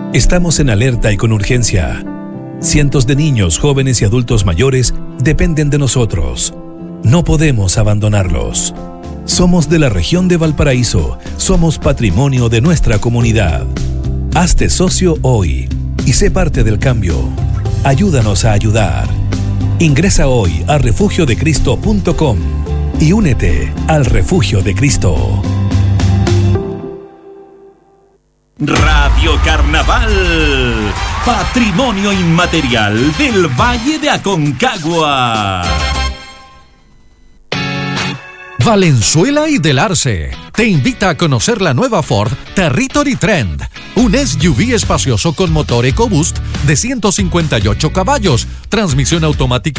Estamos en alerta y con urgencia. Cientos de niños, jóvenes y adultos mayores dependen de nosotros. No podemos abandonarlos. Somos de la región de Valparaíso. Somos patrimonio de nuestra comunidad. Hazte socio hoy y sé parte del cambio. Ayúdanos a ayudar. Ingresa hoy a refugiodecristo.com y únete al Refugio de Cristo. Radio Carnaval, patrimonio inmaterial del Valle de Aconcagua. Valenzuela y Del Arce te invita a conocer la nueva Ford Territory Trend, un SUV espacioso con motor EcoBoost de 158 caballos, transmisión automática